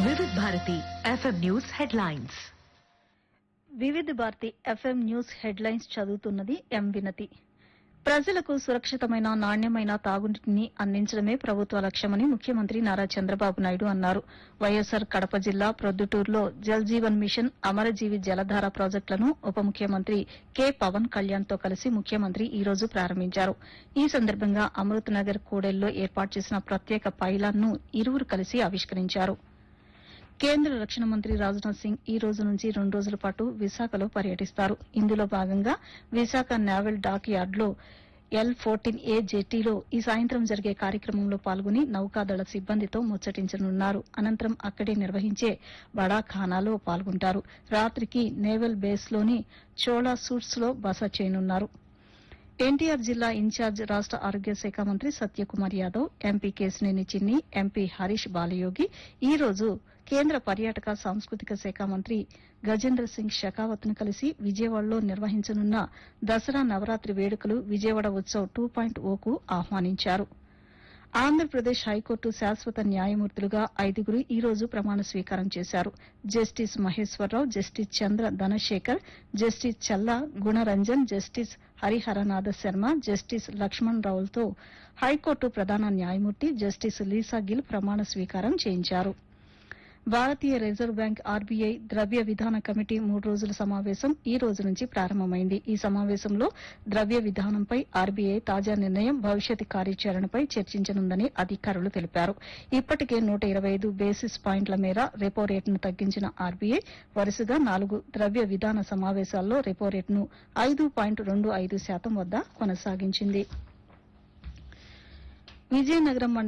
వివిధ Bharati FM news headlines. వివిధ Bharati FM news headlines చదువుతున్నది ఎం వినతి. ప్రజలకు సురక్షితమైన నాణ్యమైన తాగునీటిని అందించడమే ప్రభుత్వ లక్ష్యమని ముఖ్యమంత్రి నారా చంద్రబాబు నాయుడు అన్నారు. వైఎస్సార్ కడప జిల్లా ప్రొద్దుటూరులో జల్ జీవన్ మిషన్ అమరజీవి జలధార ప్రాజెక్టులను ఉప ముఖ్యమంత్రి కె పవన్ కళ్యాణ్తో కలిసి ముఖ్యమంత్రి ఈ రోజు ప్రారంభించారు. ఈ సందర్భంగా అమృత్ నగర్ కూడలిలో ఏర్పాటు చేసిన ప్రత్యేక పైలాన్ను ఇరువురు కలిసి ఆవిష్కరించారు. కేంద్ర రక్షణ మంత్రి రాజ్నాథ్ సింగ్ ఈ రోజు నుంచి 2 రోజుల పాటు విశాఖలో పర్యటిస్తారు. ఇందులో భాగంగా విశాఖ నేవల్ డాక్ యార్డ్లో L-14A జెట్టీలో ఈ సాయంత్రం జరిగే కార్యక్రమంలో పాల్గొని నౌకాదళ సిబ్బందితో ముచ్చటించనున్నారు. అనంతరం అక్కడే నిర్వహించే బడా ఖానాలో పాల్గొంటారు. రాత్రికి నేవల్ బేస్లోని చోళా సూట్స్ లో బస చేయనున్నారు. ఎన్టీఆర్ జిల్లా ఇన్ఛార్జ్ రాష్ట ఆరోగ్య శాఖ మంత్రి సత్యకుమార్ యాదవ్, ఎంపీ కేశినేని చిన్ని, ఎంపీ హరీష్ బాలయోగి ఈ రోజు కేంద్ర పర్యాటక సాంస్కృతిక శాఖ మంత్రి గజేంద్ర సింగ్ షెకావత్ ను కలిసి విజయవాడలో నిర్వహించనున్న దసరా నవరాత్రి వేడుకలు విజయవాడ ఉత్సవ్ 2.0కు ఆహ్వానించారు. ఆంధ్రప్రదేశ్ హైకోర్టు శాశ్వత న్యాయమూర్తులుగా 5గురు ఈ రోజు ప్రమాణ స్వీకారం చేశారు. జస్టిస్ మహేశ్వరరావు, జస్టిస్ చంద్ర ధనశేఖర్, జస్టిస్ చల్లా Gunaranjan, justice Hariharanatha Sharma, justice Laxman రావులతో high court ప్రధాన న్యాయమూర్తి జస్టిస్ లీసా గిల్ ప్రమాణ స్వీకారం చేయించారు. భారతీయ రిజర్వ్ బ్యాంక్ ఆర్బీఐ ద్రవ్య విధాన కమిటీ 3 రోజుల సమావేశం ఈ రోజు నుంచి ప్రారంభమైంది. ఈ సమావేశంలో ద్రవ్య విధానంపై ఆర్బీఐ తాజా నిర్ణయం, భవిష్యత్ కార్యాచరణపై చర్చించనుందని అధికారులు తెలిపారు. ఇప్పటికే 125 బేసిస్ పాయింట్ల మేర రెపో రేటును తగ్గించిన ఆర్బీఐ వరుసగా 4 ద్రవ్య విధాన సమావేశాల్లో రెపో రేటును 5.25% వద్ద కొనసాగించింది. విజయనగరం